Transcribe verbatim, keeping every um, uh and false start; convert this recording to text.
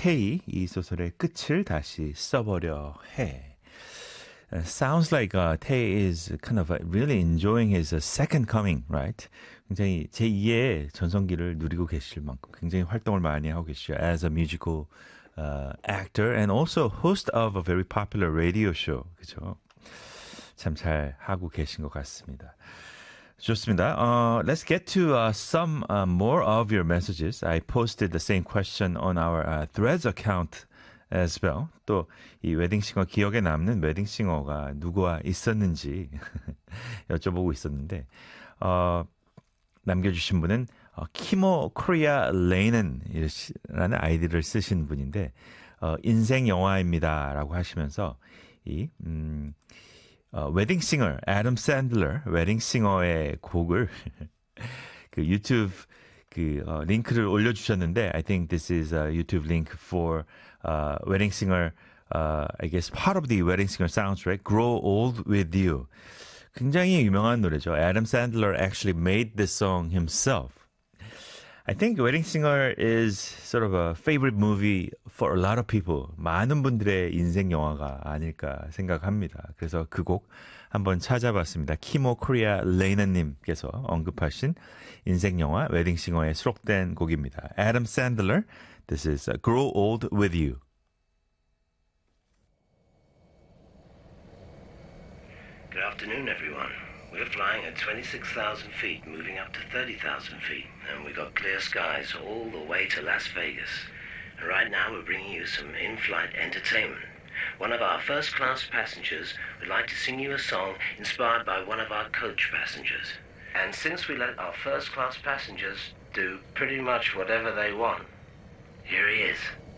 태희 이 소설의 끝을 다시 써보려 해. Uh, sounds like uh, Tae is kind of uh, really enjoying his uh, second coming, right? 굉장히 제이의 전성기를 누리고 계실 만큼 굉장히 활동을 많이 하고 계시죠. As a musical uh, actor and also host of a very popular radio show. 그죠? 참 잘 하고 계신 것 같습니다. 좋습니다. Uh, let's get to uh, some uh, more of your messages. I posted the same question on our uh, Threads account as well. 또 이 웨딩싱어 기억에 남는 웨딩싱어가 누구와 있었는지 여쭤보고 있었는데 어, 남겨주신 분은 어, 키모 코리아 레이는이라는 아이디를 쓰신 분인데 어, 인생 영화입니다 라고 하시면서 이 음, 어, 웨딩싱어 애덤 샌들러 웨딩싱어의 곡을 그 유튜브 그 어, 링크를 올려주셨는데 I think this is a YouTube link for uh, Wedding Singer uh, I guess part of the Wedding Singer soundtrack Grow Old With You 굉장히 유명한 노래죠. Adam Sandler actually made this song himself. I think Wedding Singer is sort of a favorite movie for a lot of people. 많은 분들의 인생 영화가 아닐까 생각합니다. 그래서 그 곡 한번 찾아봤습니다. 키모 코리아 레이너님께서 언급하신 인생 영화 웨딩 싱어에 수록된 곡입니다. Adam Sandler, this is Grow Old With You. Good afternoon, everyone. We're flying at twenty-six thousand feet, moving up to thirty thousand feet, and we got clear skies all the way to Las Vegas. And right now we're bringing you some in-flight entertainment. One of our first-class passengers would like to sing you a song inspired by one of our coach passengers. And since we let our first-class passengers do pretty much whatever they want, here he is.